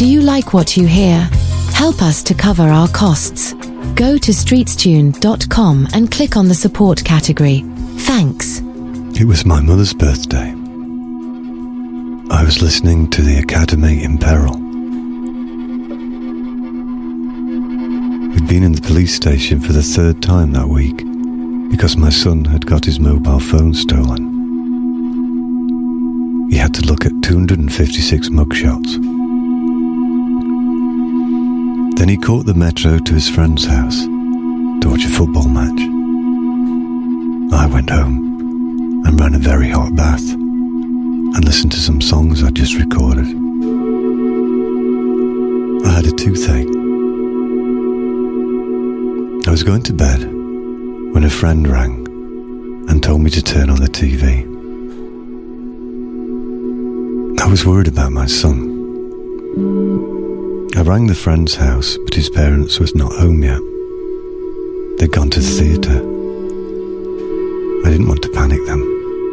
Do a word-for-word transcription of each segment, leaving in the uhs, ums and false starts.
Do you like what you hear? Help us to cover our costs. Go to streets tune dot com and click on the support category. Thanks. It was my mother's birthday. I was listening to the Academy in Peril. We'd been in the police station for the third time that week because my son had got his mobile phone stolen. He had to look at two hundred fifty-six mugshots. Then he caught the metro to his friend's house to watch a football match. I went home and ran a very hot bath and listened to some songs I'd just recorded. I had a toothache. I was going to bed when a friend rang and told me to turn on the T V. I was worried about my son. I rang the friend's house, but his parents was not home yet. They'd gone to the theatre. I didn't want to panic them.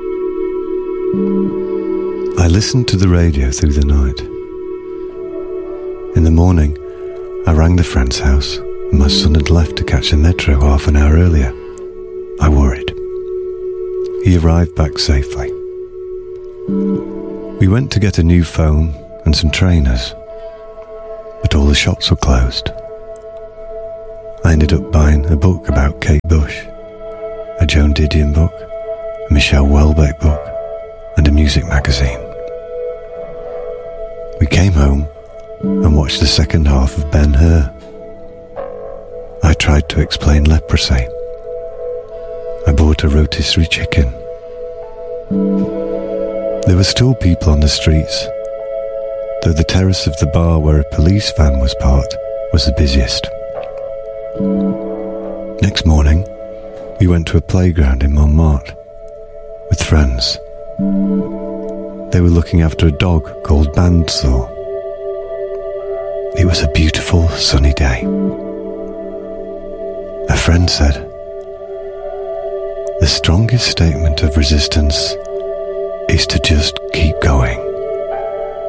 I listened to the radio through the night. In the morning, I rang the friend's house, and my son had left to catch the metro half an hour earlier. I worried. He arrived back safely. We went to get a new phone and some trainers, but all the shops were closed. I ended up buying a book about Kate Bush, a Joan Didion book, a Michelle Houellebecq book, and a music magazine. We came home and watched the second half of Ben-Hur. I tried to explain leprosy. I bought a rotisserie chicken. There were still people on the streets, though the terrace of the bar where a police van was parked was the busiest. Next morning, we went to a playground in Montmartre with friends. They were looking after a dog called Bandsaw. It was a beautiful sunny day. A friend said, "The strongest statement of resistance is to just keep going."